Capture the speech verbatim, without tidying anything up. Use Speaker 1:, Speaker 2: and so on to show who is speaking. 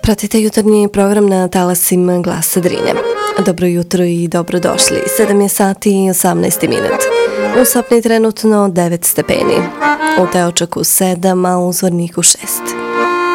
Speaker 1: Pratite jutarnji program na talasima Glasa Drine. Dobro jutro i dobrodošli. sedam je sati i osamnaest minut. U Sopni trenutno devet stepeni. U Teočaku sedam, a u Zvorniku šest.